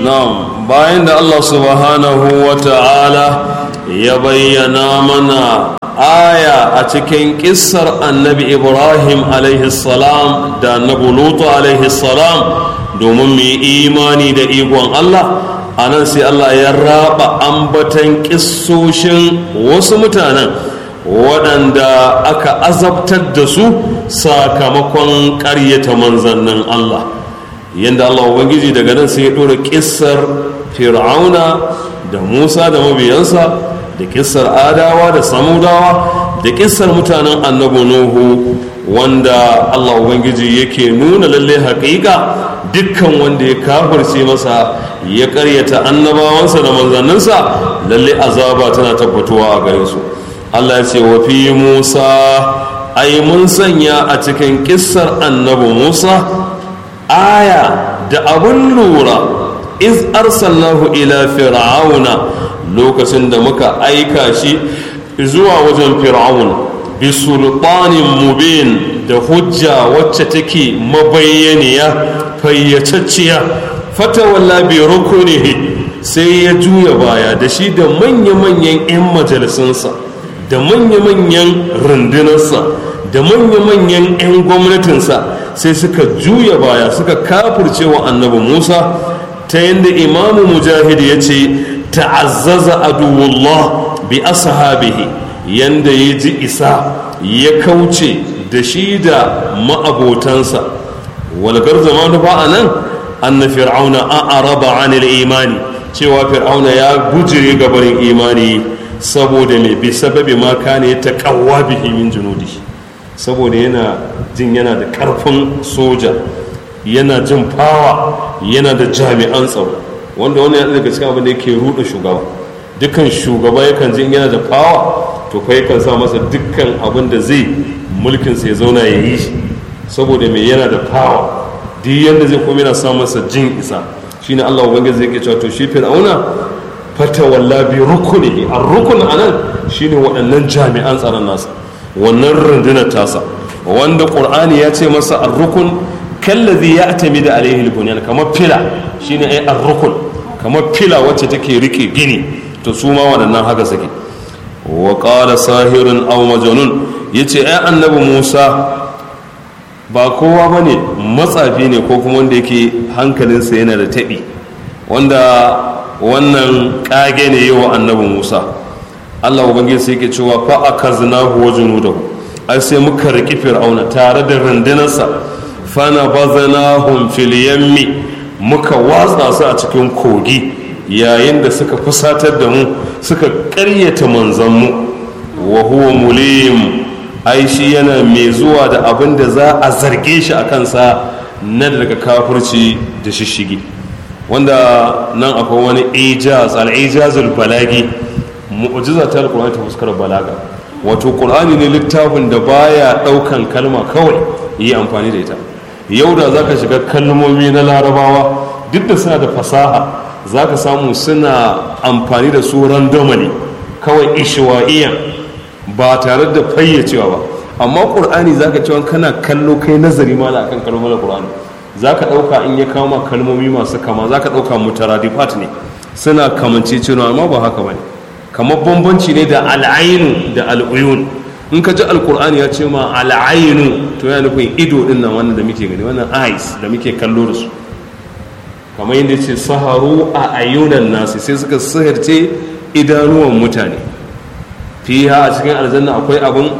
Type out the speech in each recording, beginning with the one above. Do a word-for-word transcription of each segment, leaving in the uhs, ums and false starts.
na'am bayan da Allah subhanahu wa ta'ala ya bayyana mana aya a cikin kissar annabi Ibrahim alaihi salam da annabi Lutu alaihi salam domin mu yi imani da ikon Allah, a nan sai Allah ya raba ambatan kissoshin wasu mutanen waɗanda aka azabtar da su sakamakon ƙaryata manzannin Allah. Yanda Allah Ubangiji daga nan sai ya ɗora kissar Fir'auna da Musa da mabiyansa, da kissar Adawa da Samudawa, da kissar mutanen annabi Nuhu, wanda Allah Ubangiji yake nuna lalle haƙiƙa dukkan wanda ya kafirce masa ya ƙaryata annabawansa da manzanninsa lalle azaba tana tabbatuwa a gare su. Allah ya ce wa fi Musa, ai mun sanya a cikin kissar annabi Musa aya da abun lura, iz arsalnahu ila fir'auna, lokacin da muka aika shi zuwa wajen fir'aun bi sultanin mubin, da hujja wacce take mabayyaniya fayyacacciya. Fatawalla bi rukunihi, sai ya juya baya da shi da manya-manyan 'yan majalisunsa, da manya-manyan rundunarsa, da manya-manyan 'yan gwamnatinsa, sai suka juya baya suka kafirce wa annabi Musa, ta yadda imamu mujahid ya ce ta'azzaza aduwullah bi ashabihi, yanda ya ji isa ya kauce da shi da ma'abotansa. walgar zamanu ba a nan anna fir'auna a'raba anil imani, cewa fir'auna ya bujire gabarin imani saboda mai bi sababi ma kana yataqawwa bihi min junudi, saboda yana jin yana da karfin soja, yana jin fawa, yana da jami'an tsaro, wanda wannan yana daga cikin abin da yake ruɗa shugaba. Dukkan shugaba yakan ji yana da fawa, to fa yakan sa masa dukkan abin da zai mulkin sa ya zauna ya yi shi, saboda mai yana da fawa, duk yanda zai kuma yana sa masa jin isa. Shine Allah ubangiji zai ke cewa to shi fir'auna fata walla bi rukunihi, ar-rukun anan shine waɗannan jami'an tsaron nasa, wannan rundunar tasa, wanda qur'ani ya ce masa ar-rukun kallazi ya'tami da alaihi al-bunyan, kamar fila shine ai ar-rukun, kamar fila wacce take rike gini, to su ma waɗannan haka suke. wa qala sahirun aw majnun, yace ai annabi Musa ba kowa bane, matsafi ne ko kuma wanda yake hankalinsa yana da taɓi, wanda wannan kage ne yawa annabi Musa. Allah ubangiji sai yake cewa fa akaznahu wa junudahu, ai sai muka riki fir'auna tare da rundunarsa, fana bazanahum fil yammi, muka watsa su a cikin kogi yayin da suka fusatar da mu, suka ƙaryata manzanmu. wa huwa mulim, ai shi yana mai zuwa da abin da za a zarge shi a kansa na daga kafirci da shishigi, wanda nan akwai wani ijaz, al-ijazul balagi, mu'jiza ta alqur'ani ta fuskar balaga. wato qur'ani ne littafin da baya daukan kalma kawai yi amfani da ita. yau da zaka shiga kalmomi na larabawa, duk da suna da fasaha, zaka samu suna amfani da su randomly kawai ishwa'iyan, ba tare da fayyacewa ba. amma qur'ani zaka cewa kana kallo kai nazari mala akan kalmomin qur'ani, zaka dauka in ya kama kalmomi masu kama, zaka dauka mutaradifat ne, suna kamance cewa, amma ba haka bane. kamar bambanci ne da al'ainu da al'uyun. in ka ji alkur'ani ya ce ma al'ainu, to yana nufin ido din nan wannan da muke gani, wannan eyes da muke kallo da su, kamar yadda ya ce saharu a ayyunan nasi, sai suka sihirce idanuwan mutane. fiha, a cikin aljanna akwai abin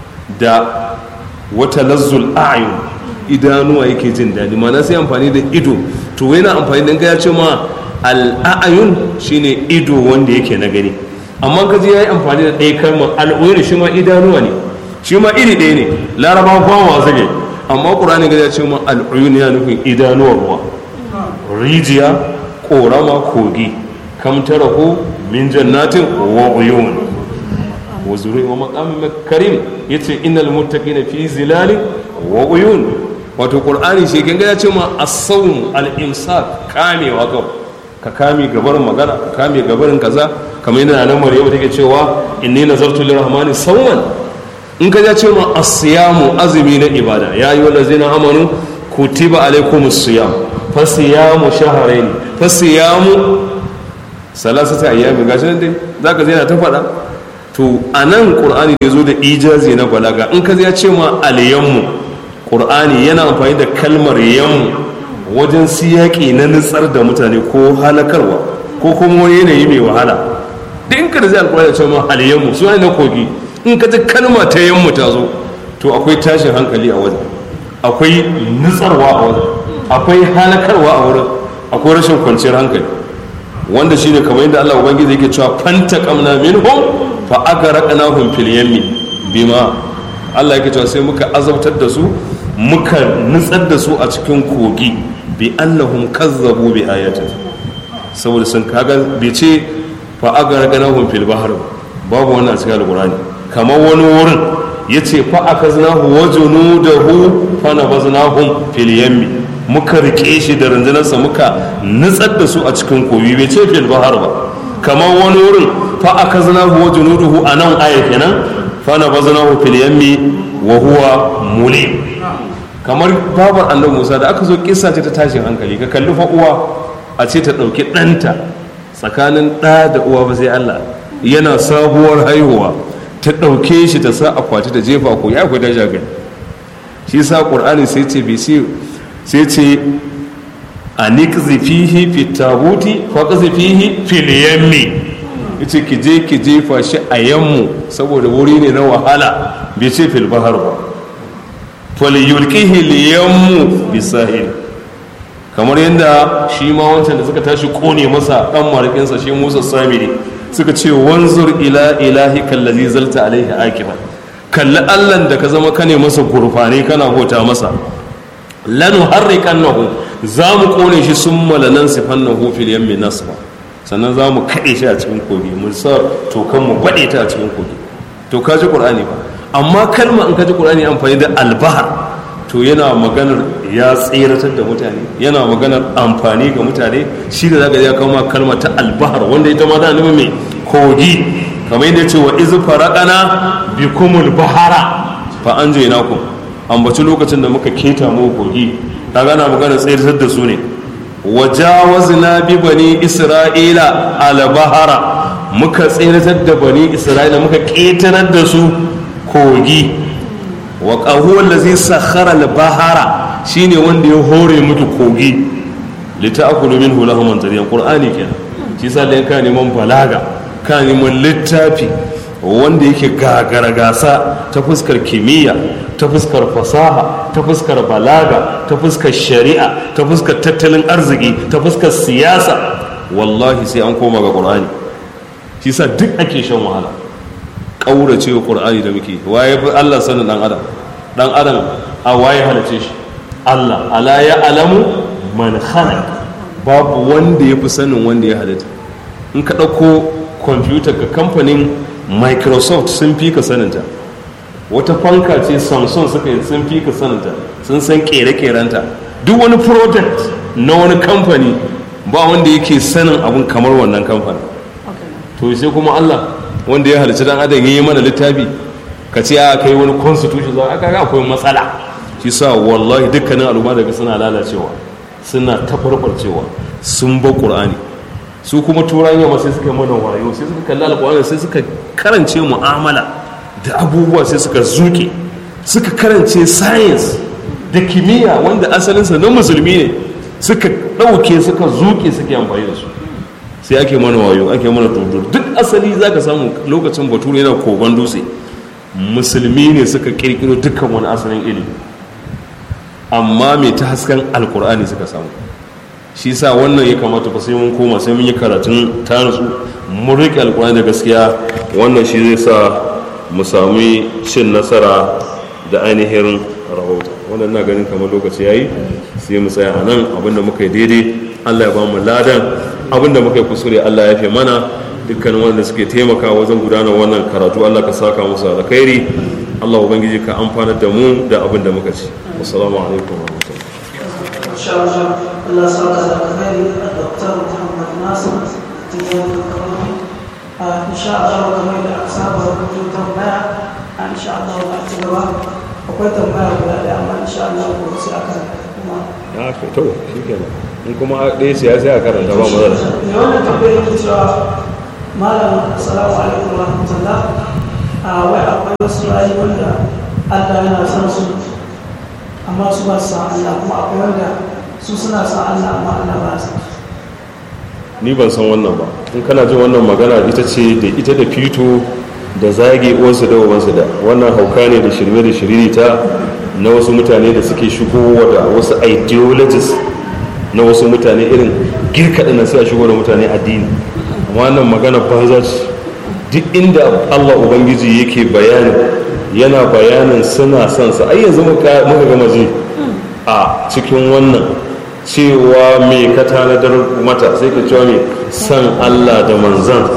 da wata lazzul a'yun, idanuwa yake jin daɗi, mana sai amfani da ido. to yana amfani da ya ce ma al'ayun shine ido wanda yake na gani, amma ka ji ya yi amfani da ɗaya kalmar al'uyun, shi ma idanuwa ne, shi ma iri ɗaya ne, laraba kwawa zage. amma ƙur'ani ga ya ce ma al'uyun ya nufin idanuwar ruwa, rijiya, ƙorama, kogi. kam tarahu min jannatin wa uyun wa zuri wa maqamin karim, yace innal muttaqina fi zilalin wa uyun. wato ƙur'ani shi ganga ya ce ma as-sawm al-imsak, kamewa kawai, ka kame gabarin magana, ka kame gabarin kaza, kamar yana nan Maryam take cewa inni nazartu lirrahmani sawman. in ka ja ce ma as-siyamu, azumi na ibada, ya ayyuhal ladzina amanu kutiba alaykumus siyam fasiyamu shahrayn fasiyamu salasati ayyami gashi nan dai zaka je na ta faɗa. To anan qur'ani ya zo da ijazi na balaga, in ka ya ce ma alyammu, qur'ani yana amfani da kalmar yammu wajen siyaki na nutsar da mutane ko halakarwa ko kuma wani yanayi mai wahala. din ka da zai alƙur'ani ya ce ma alyammu su ne na kogi, in ka ji kalma ta yammu ta zo to akwai tashin hankali a wajen, akwai nutsarwa a wajen, akwai halakarwa a wurin, akwai rashin kwanciyar hankali, wanda shine kamar yadda Allah ubangiji yake cewa fantaqamna minhum fa agraqnahum fil yammi bima, Allah yake cewa sai muka azabtar da su muka nutsar da su a cikin kogi bi annahum kazzabu bi ayatina, saboda sun kaga bai ce fa agraqnahum fil bahr, babu wannan a cikin alqur'ani. Kamar wani wurin yace fa akaznahu wa junudahu fa nabaznahum fil yammi, muka rike shi da rundunarsa muka nutsar da su a cikin kogi, bai ce fil bahar ba. Kamar wani wurin fa akaznahu wa junuduhu anan aya kenan fa nabaznahu fil yammi wa huwa mulim. Kamar babar annabi Musa da aka zo kissa ce ta tashin hankali, ka kalli fa uwa a ce ta dauki ɗanta, tsakanin ɗa da uwa ba sai Allah, yana sabuwar haihuwa ta dauke shi ta sa akwati ta jefa ko ya akwai daja gani. Shi sa Qur'ani sai ce bi sai ce a nikzi fihi fi tabuti fa qzi fihi fil yammi, yace ki je ki jefa shi a yammu saboda wuri ne na wahala, bai ce fil bahar ba. fal yulqihi al yammu bisahil, kamar yadda shi ma wancan da suka tashi kone masa dan marakin sa shi Musa Samiri suka ce wanzur ila ilahika allazi zalta alaihi akiba, kalli Allahn da ka zama kane masa gurfane kana hota masa, lanu harrikannahu za mu kone shi sun malanan sifannahu fil yammi nasba, sannan za mu kaɗe shi a cikin kogi, mu sa tokan mu baɗe ta a cikin kogi. To ka ji qur'ani ba, amma kalma in ka ji qur'ani amfani da albahar to yana maganar ya tseratar da mutane, yana maganar amfani ga mutane, shi da zaka ya kawo kalma ta albahar wanda ita ma da nufin mai kogi, kamar yadda ya ce wa iz faraqana bikumul bahara fa anjaynakum, ambaci lokacin da muka keta mu kogi, ta gana magana tsayar da su ne. Wajawazna bi bani isra'ila al bahara, muka tsayar da bani isra'ila muka ketarar da su kogi. Wa qahu allazi sakhara al bahara, shine wanda ya hore mutu kogi, lita'kulu minhu lahman tariyan. Qur'ani kenan, shi sa da ka neman balaga, ka neman littafi wanda yake gagara gasa ta fuskar kimiyya, ta fuskar fasaha, ta fuskar balaga, ta fuskar shari'a, ta fuskar tattalin arziki, ta fuskar siyasa, wallahi sai an koma ga qur'ani. shi sa duk ake shan wahala kaurace wa qur'ani da muke. waye Allah sanin dan adam dan adam a waye halice shi Allah. Ala ya alamu man khalaq, babu wanda ya fi sanin wanda ya halitta. in ka dauko kwamfutar ka, kamfanin Microsoft sun fi ka saninta, wata fanka ce Samsung suka yi sun fi ka saninta, sun san kere-kerenta. duk wani product na wani kamfani ba wanda yake sanin abun kamar wannan kamfani. to sai kuma Allah wanda ya halicci dan adam yayi mana littafi, ka ce a kai wani constitution za aka ga akwai matsala. shi sa wallahi dukkanin al'umma daga suna lalacewa, suna tabarbarcewa, sun ba Qur'ani. su kuma turan yamma sai suka mana wayo, sai suka kalli alƙur'ani, sai suka karance mu'amala da abubuwa, sai suka zuke, suka karance science da kimiyya wanda asalinsa na musulmi ne, suka ɗauke suka zuke suke amfani da su. sai ake mana wayo, ake mana tudur. duk asali za ka samu lokacin bature yana kogon dutse, musulmi ne suka kirkiro dukkan wani asalin ilimi, amma mai ta hasken alƙur'ani suka samu. shi sa wannan ya kamata ba sai mun koma sai mun yi karatun tarisu, mun riƙe alƙur'ani da gaskiya. wannan shi zai sa mu sami cin nasara da ainihin rahoto. wannan na ganin kamar lokaci yayi, sai mu tsaya a nan. abinda muka yi daidai Allah ya ba mu ladan, abinda muka yi kusure Allah ya fi mana. dukkanin wanda suke taimaka wajen gudanar wannan karatu Allah ka saka musu alkhairi. Allah ubangiji ka amfanar da mu da abinda muka ci. assalamu alaikum wa rahmatullahi. Allah saka da alkhairi a Doktor Muhammad Nasir Tijjani Kawai. insha Allah kamar da aka saba rubutu tambaya, insha Allah za a ci gaba. akwai tambaya guda ɗaya amma insha Allah ko sai aka kuma. ya ka to shi kenan. in kuma ɗaya ce ya sai a karanta ba matsala. ne wannan tambayar yake cewa malam assalamu alaikum wa rahmatullah a wai akwai wasu rayu wanda Allah yana son su amma su ba su san Allah, kuma akwai wanda su suna san Allah amma Allah ba su. Ni ban san wannan ba. In kana jin wannan magana ita ce da ita da fito da zage uwarsu da uwansu da wannan hauka ne da shirme da shiririta na wasu mutane da suke shigowa da wasu ideologies na wasu mutane irin girka ɗin sai a shigo da mutane addini. Amma wannan magana banza ce. Duk inda Allah Ubangiji yake bayani yana bayanin suna son sa. Ai yanzu muka gama ji a cikin wannan cewa me ka tanadar mata sai ka cewa me san Allah da manzan.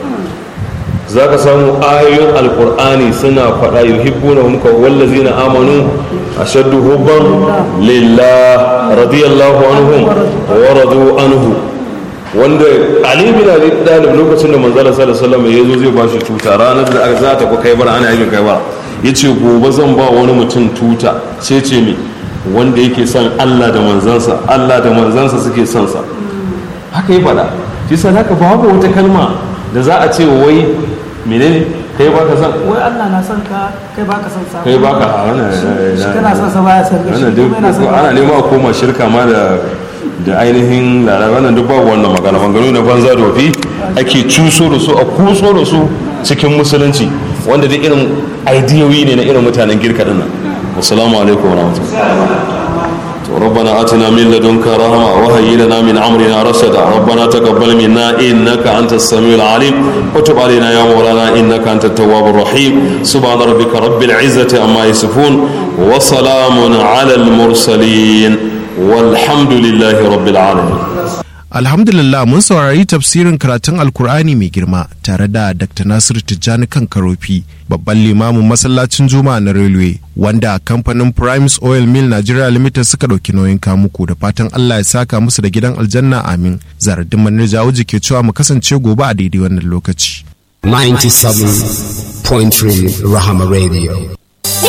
Za ka samu ayoyin alkur'ani suna faɗa yuhibbuna muka wallazi na amanu ashaddu hubban lillah radiyallahu anhum wa radu anhu. Wanda Ali bin Abi Talib lokacin da manzala sallallahu alaihi wasallam ya zo zai ba shi tuta ranar da za ta ku kai bar ana yin kai ba yace gobe zan ba wani mutum tuta sai ce me wanda yake son Allah da manzansa Allah da manzansa suke son sa haka yi faɗa. shi sa haka babu wata kalma da za a ce wai menene kai baka san wai Allah na son ka kai baka son sa kai baka a wannan shi kana son sa baya son ka shi kuma yana son ana nema koma shirka ma da da ainihin lara wannan duk babu wannan magana maganganu na banza da wafi ake cuso da su a kuso da su cikin musulunci wanda duk irin aidiyoyi ne na irin mutanen girka din nan. Assalamu alaikum wa rahmatullahi. ربنا آتنا من لدنك رحمة وهيئ لنا من أمرنا رشدا ربنا تقبل منا إنك أنت السميع العليم وتب علينا يا مولانا إنك أنت التواب الرحيم سبحان ربك رب العزة عما يصفون وسلام على المرسلين والحمد لله رب العالمين. Alhamdulillah mun saurari tafsirin karatun Alkur'ani mai girma tare da Dakta Nasiru Tijjani kan Karofi, babban limamin masallacin Juma'a na Railway, wanda kamfanin Primes Oil Mill Nigeria Limited suka ɗauki nauyin kamuku da fatan Allah ya saka musu da gidan aljanna amin. Zaradin Manir Jawuji ke cewa mu kasance gobe a daidai wannan lokaci. ninety-seven point three Rahama Radio.